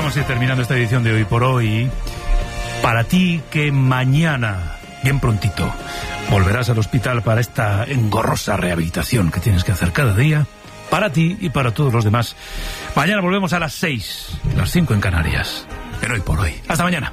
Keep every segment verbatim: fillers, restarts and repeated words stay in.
vamos a ir terminando esta edición de Hoy por Hoy. Para ti que mañana, bien prontito, volverás al hospital para esta engorrosa rehabilitación que tienes que hacer cada día, para ti y para todos los demás. Mañana volvemos a las seis, las cinco en Canarias, en Hoy por Hoy. Hasta mañana.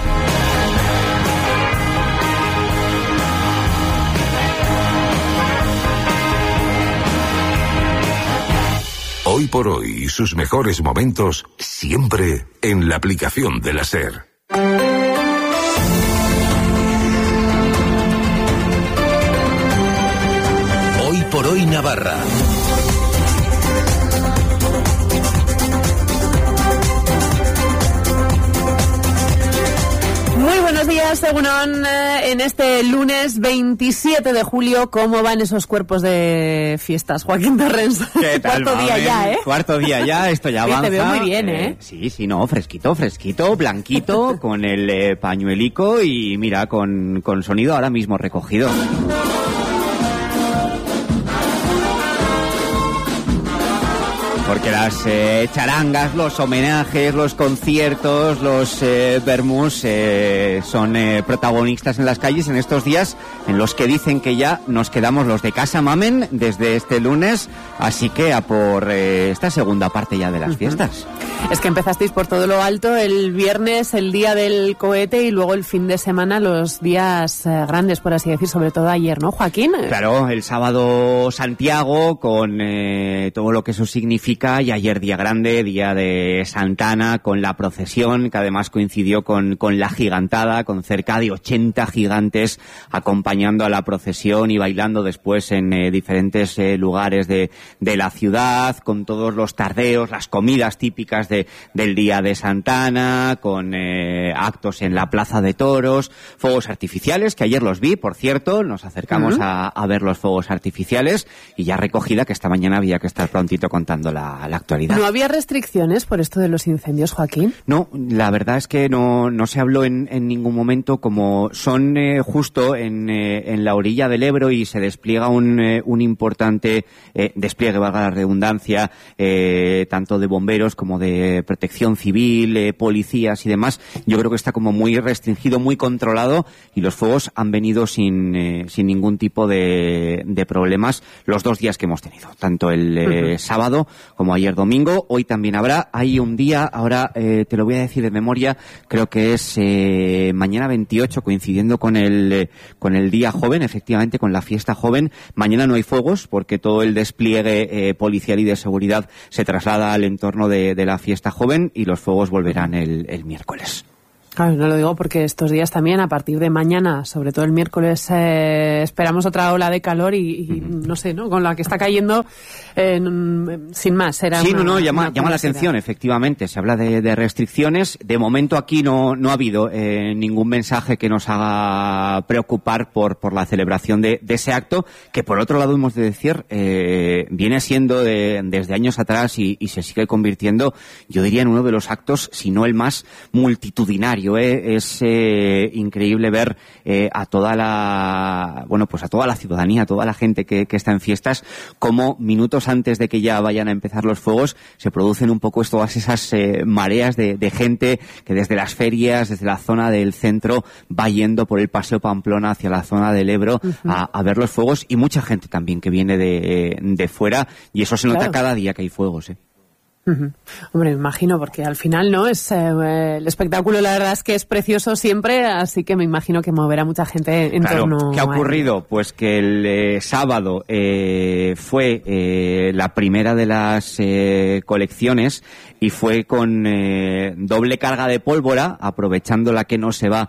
Hoy por Hoy, sus mejores momentos, siempre en la aplicación de la SER. Hoy por Hoy Navarra. Muy buenos días, Egunon. En este lunes veintisiete de julio, ¿cómo van esos cuerpos de fiestas, Joaquín Torrens? ¿Qué tal, Cuarto día ya, ¿eh? Cuarto día ya, esto ya avanza. Te veo muy bien, ¿eh? eh sí, sí, no, fresquito, fresquito, blanquito, con el eh, pañuelico y mira, con, con sonido ahora mismo recogido. Porque las eh, charangas, los homenajes, los conciertos, los eh, vermús eh, son eh, protagonistas en las calles en estos días en los que dicen que ya nos quedamos los de casa mamen desde este lunes, así que a por eh, esta segunda parte ya de las uh-huh. fiestas. Es que empezasteis por todo lo alto el viernes, el día del cohete, y luego el fin de semana, los días eh, grandes, por así decir, sobre todo ayer, ¿no, Joaquín? Claro, el sábado Santiago, con eh, todo lo que eso significa, y ayer día grande, día de Santana, con la procesión, que además coincidió con, con la gigantada, con cerca de ochenta gigantes acompañando a la procesión y bailando después en eh, diferentes eh, lugares de, de la ciudad, con todos los tardeos, las comidas típicas de, del día de Santana, con eh, actos en la Plaza de Toros, fuegos artificiales, que ayer los vi, por cierto, nos acercamos uh-huh. a, a ver los fuegos artificiales, y ya recogida que esta mañana había que estar prontito contando la, la actualidad. ¿No había restricciones por esto de los incendios, Joaquín? No, la verdad es que no, no se habló en, en ningún momento, como son eh, justo en, eh, en la orilla del Ebro y se despliega un, eh, un importante eh, despliegue, valga la redundancia, eh, tanto de bomberos como de protección civil, eh, policías y demás. Yo creo que está como muy restringido, muy controlado, y los fuegos han venido sin, eh, sin ningún tipo de, de problemas los dos días que hemos tenido, tanto el eh, uh-huh. sábado como ayer domingo. Hoy también habrá. Hay un día, ahora eh, te lo voy a decir de memoria, creo que es eh, mañana veintiocho, coincidiendo con el eh, con el día joven, efectivamente, con la fiesta joven. Mañana no hay fuegos porque todo el despliegue eh, policial y de seguridad se traslada al entorno de, de la fiesta joven, y los fuegos volverán el, el miércoles. Claro, no lo digo porque estos días también, a partir de mañana, sobre todo el miércoles, eh, esperamos otra ola de calor y, y uh-huh. no sé, ¿no? Con la que está cayendo, eh, sin más. Era sí, una, no, no, llama, llama la atención, efectivamente. Se habla de, de restricciones. De momento aquí no, no ha habido eh, ningún mensaje que nos haga preocupar por, por la celebración de, de ese acto, que por otro lado hemos de decir, eh, viene siendo de, desde años atrás y, y se sigue convirtiendo, yo diría, en uno de los actos, si no el más multitudinario. Eh, es eh, increíble ver eh, a toda la, bueno, pues a toda la ciudadanía, a toda la gente que, que está en fiestas, como minutos antes de que ya vayan a empezar los fuegos se producen un poco todas esas eh, mareas de, de gente que desde las ferias, desde la zona del centro, va yendo por el Paseo Pamplona hacia la zona del Ebro uh-huh. a, a ver los fuegos, y mucha gente también que viene de, de fuera, y eso se nota claro. cada día que hay fuegos, ¿eh? Uh-huh. Hombre, me imagino, porque al final no es eh, el espectáculo, la verdad es que es precioso siempre, así que me imagino que moverá mucha gente en claro, torno. ¿qué ha ocurrido? A... Pues que el eh, sábado eh, fue eh, la primera de las eh, colecciones, y fue con eh, doble carga de pólvora, aprovechando la que no se va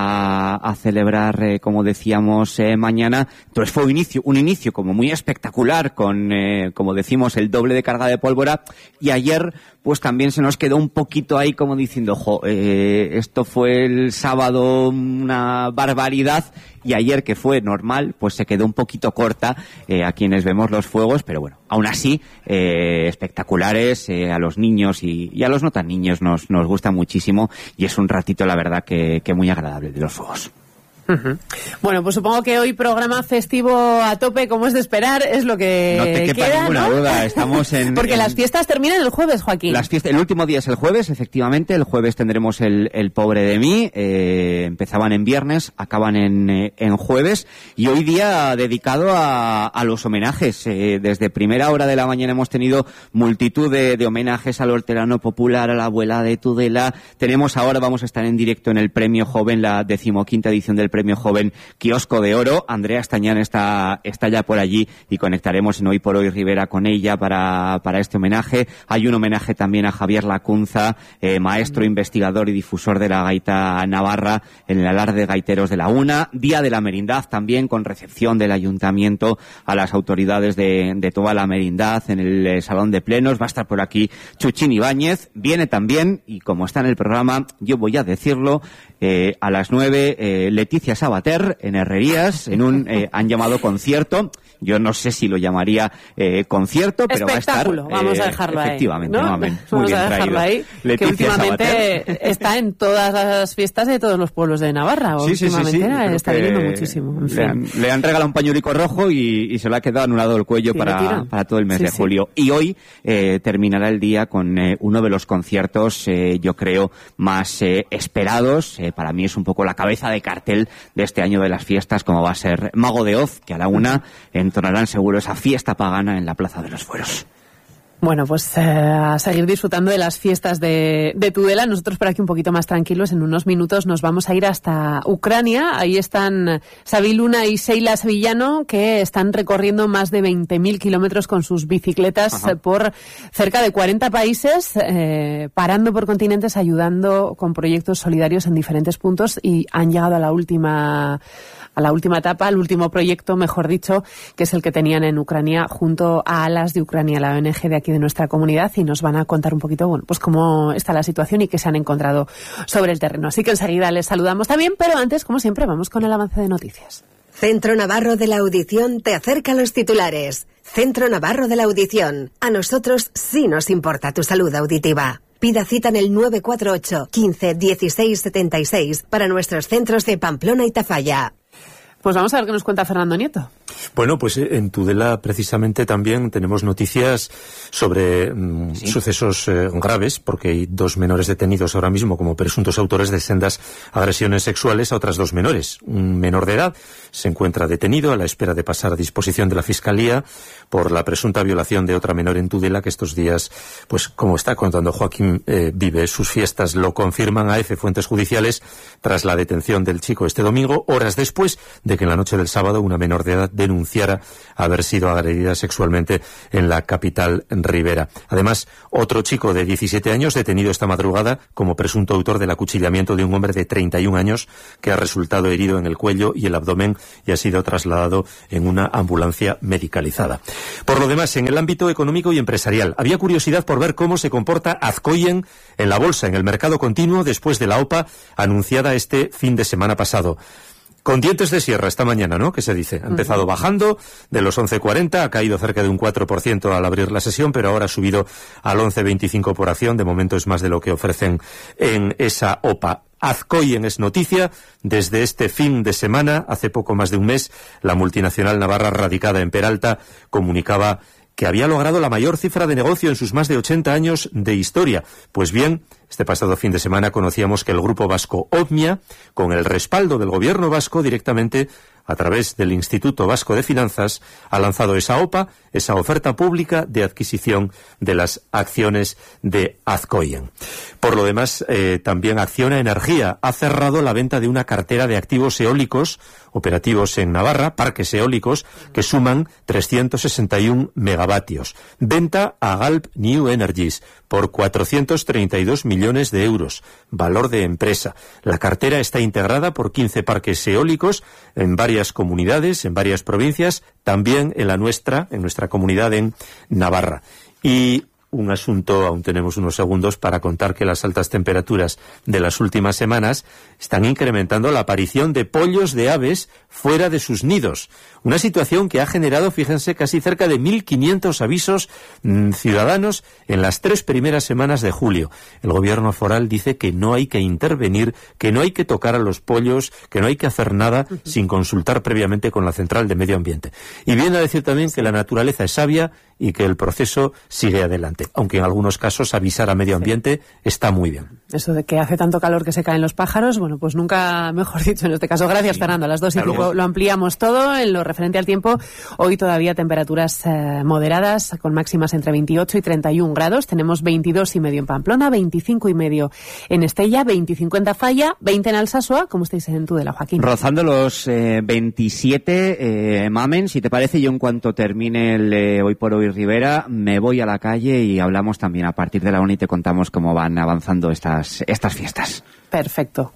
a, a celebrar, eh, como decíamos, eh, mañana. Entonces fue un inicio, un inicio como muy espectacular, con, eh, como decimos, el doble de carga de pólvora, y ayer pues también se nos quedó un poquito ahí como diciendo, jo, eh, esto fue el sábado una barbaridad, y ayer, que fue normal, pues se quedó un poquito corta eh, a quienes vemos los fuegos, pero bueno, aún así eh, espectaculares, eh, a los niños y, y a los no tan niños nos, nos gusta muchísimo, y es un ratito, la verdad, que, que muy agradable de los fuegos. Uh-huh. Bueno, pues supongo que hoy programa festivo a tope, como es de esperar, es lo que no te quepa queda, ninguna ¿no? duda. Estamos en porque en... las fiestas terminan el jueves, Joaquín. Las fiestas, el último día es el jueves, efectivamente. El jueves tendremos el, el Pobre de mí. Eh, empezaban en viernes, acaban en, eh, en jueves. Y hoy día dedicado a, a los homenajes. Eh, desde primera hora de la mañana hemos tenido multitud de, de homenajes al hortelano popular, a la abuela de Tudela. Tenemos ahora, vamos a estar en directo en el Premio Joven, la decimoquinta edición del Premio Joven Kiosco de Oro. Andrea Estañán está, está ya por allí y conectaremos en Hoy por Hoy Rivera con ella para, para este homenaje. Hay un homenaje también a Javier Lacunza, eh, maestro, investigador y difusor de la gaita navarra en el alarde de gaiteros de la UNA. Día de la Merindad también, con recepción del Ayuntamiento a las autoridades de, de toda la merindad en el eh, Salón de Plenos. Va a estar por aquí Chuchín Ibáñez. Viene también, y como está en el programa, yo voy a decirlo, eh, a las nueve, eh, Leticia Sabater en Herrerías, en un eh, han llamado concierto. Yo no sé si lo llamaría eh, concierto, pero va a estar... Espectáculo, vamos eh, a dejarlo efectivamente, ahí, ¿no? Muy vamos bien a dejarlo traído. ahí, Leticia que últimamente Sabater. está en todas las fiestas de todos los pueblos de Navarra. Sí, sí, sí, últimamente sí. era- Creo está que viniendo muchísimo. En Le fin. han, le han regalado un pañuelico rojo y, y se lo ha quedado anulado el cuello Tira, para, tira. para todo el mes Sí, de sí. julio. Y hoy eh, terminará el día con eh, uno de los conciertos, eh, yo creo, más eh, esperados. Eh, para mí es un poco la cabeza de cartel de este año de las fiestas, como va a ser Mago de Oz, que a la una entonarán seguro esa fiesta pagana en la Plaza de los Fueros. Bueno, pues eh, a seguir disfrutando de las fiestas de, de Tudela. Nosotros por aquí un poquito más tranquilos. En unos minutos nos vamos a ir hasta Ucrania. Ahí están Xavi Luna y Sheila Sevillano, que están recorriendo más de veinte mil kilómetros con sus bicicletas eh, por cerca de cuarenta países, eh, parando por continentes, ayudando con proyectos solidarios en diferentes puntos, y han llegado a la última a la última etapa, al último proyecto, mejor dicho, que es el que tenían en Ucrania junto a Alas de Ucrania, la O N G de aquí de nuestra comunidad, y nos van a contar un poquito, bueno, pues cómo está la situación y qué se han encontrado sobre el terreno. Así que enseguida les saludamos también, pero antes, como siempre, vamos con el avance de noticias. Centro Navarro de la Audición te acerca a los titulares. Centro Navarro de la Audición. A nosotros sí nos importa tu salud auditiva. Pida cita en el nueve cuatro ocho, quince, dieciséis setenta y seis para nuestros centros de Pamplona y Tafalla. Pues vamos a ver qué nos cuenta Fernando Nieto. Bueno, pues en Tudela precisamente también tenemos noticias sobre mm, ¿Sí? sucesos eh, graves, porque hay dos menores detenidos ahora mismo como presuntos autores de sendas agresiones sexuales a otras dos menores. Un menor de edad se encuentra detenido a la espera de pasar a disposición de la Fiscalía por la presunta violación de otra menor en Tudela, que estos días, pues como está contando Joaquín, eh, vive sus fiestas. Lo confirman a F fuentes judiciales tras la detención del chico este domingo, horas después de que en la noche del sábado una menor de edad denunciara haber sido agredida sexualmente en la capital ribera. Además, otro chico de diecisiete años detenido esta madrugada como presunto autor del acuchillamiento de un hombre de treinta y un años que ha resultado herido en el cuello y el abdomen y ha sido trasladado en una ambulancia medicalizada. Por lo demás, en el ámbito económico y empresarial, había curiosidad por ver cómo se comporta Azcoyen en la bolsa, en el mercado continuo, después de la O P A anunciada este fin de semana pasado. Con dientes de sierra esta mañana, ¿no?, que se dice. Ha empezado bajando de los once cuarenta, ha caído cerca de un cuatro por ciento al abrir la sesión, pero ahora ha subido al once veinticinco por acción. De momento es más de lo que ofrecen en esa O P A. Azcoyen es noticia desde este fin de semana. Hace poco más de un mes, la multinacional navarra radicada en Peralta comunicaba que había logrado la mayor cifra de negocio en sus más de ochenta años de historia. Pues bien, este pasado fin de semana conocíamos que el grupo vasco Omnia, con el respaldo del gobierno vasco directamente a través del Instituto Vasco de Finanzas, ha lanzado esa O P A, esa oferta pública de adquisición de las acciones de Azcoyen. Por lo demás, eh, también Acciona Energía ha cerrado la venta de una cartera de activos eólicos operativos en Navarra, parques eólicos, que suman trescientos sesenta y uno megavatios. Venta a Galp New Energies por cuatrocientos treinta y dos millones de euros, valor de empresa. La cartera está integrada por quince parques eólicos en varias comunidades, en varias provincias, también en la nuestra, en nuestra comunidad en Navarra. Y un asunto, aún tenemos unos segundos para contar que las altas temperaturas de las últimas semanas están incrementando la aparición de pollos de aves fuera de sus nidos. Una situación que ha generado, fíjense, casi cerca de mil quinientos avisos mmm, ciudadanos en las tres primeras semanas de julio. El gobierno foral dice que no hay que intervenir, que no hay que tocar a los pollos, que no hay que hacer nada uh-huh. sin consultar previamente con la Central de Medio Ambiente. Y viene a decir también que la naturaleza es sabia y que el proceso sigue adelante, aunque en algunos casos avisar a medio ambiente sí. está muy bien. Eso de que hace tanto calor que se caen los pájaros, bueno, pues nunca mejor dicho en este caso. Gracias, sí. Fernando. A las dos y cinco lo ampliamos todo en lo referente al tiempo. Hoy todavía temperaturas eh, moderadas, con máximas entre veintiocho y treinta y un grados. Tenemos veintidós y medio en Pamplona, veinticinco y medio en Estella, veinticinco en Tafalla, veinte en Alsasua. ¿Cómo estáis en Tudela, Joaquín? Rozando los eh, veintisiete, eh, Mamen, si te parece, yo en cuanto termine el eh, Hoy por Hoy Rivera, me voy a la calle y hablamos también a partir de la una y te contamos cómo van avanzando estas, estas fiestas. Perfecto.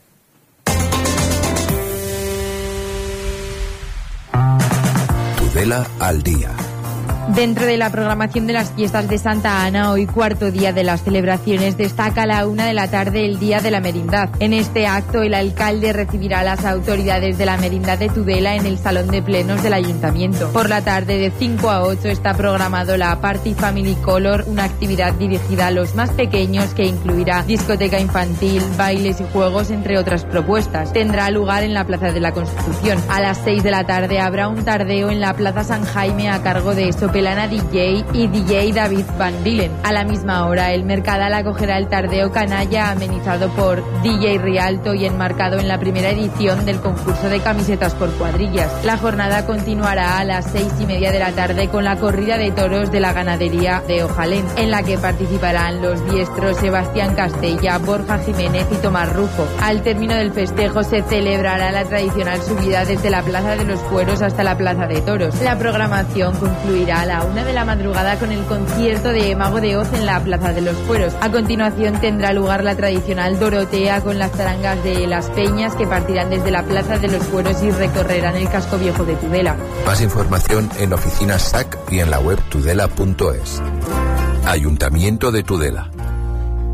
Tudela al día. Dentro de la programación de las fiestas de Santa Ana, hoy cuarto día de las celebraciones, destaca a la una de la tarde el Día de la Merindad. En este acto, el alcalde recibirá a las autoridades de la Merindad de Tudela en el Salón de Plenos del Ayuntamiento. Por la tarde, de cinco a ocho, está programado la Party Family Color, una actividad dirigida a los más pequeños que incluirá discoteca infantil, bailes y juegos, entre otras propuestas. Tendrá lugar en la Plaza de la Constitución. A las seis de la tarde habrá un tardeo en la Plaza San Jaime a cargo de Sopelana D J y D J David Van Dillen. A la misma hora, el Mercadal acogerá el tardeo canalla amenizado por D J Rialto y enmarcado en la primera edición del concurso de camisetas por cuadrillas. La jornada continuará a las seis y media de la tarde con la corrida de toros de la ganadería de Ojalén, en la que participarán los diestros Sebastián Castella, Borja Jiménez y Tomás Rufo. Al término del festejo se celebrará la tradicional subida desde la Plaza de los Fueros hasta la Plaza de Toros. La programación concluirá a la una de la madrugada con el concierto de Mago de Oz en la Plaza de los Fueros. A continuación tendrá lugar la tradicional Dorotea con las zarangas de Las Peñas, que partirán desde la Plaza de los Fueros y recorrerán el casco viejo de Tudela. Más información en oficinas S A C y en la web tudela punto es. Ayuntamiento de Tudela.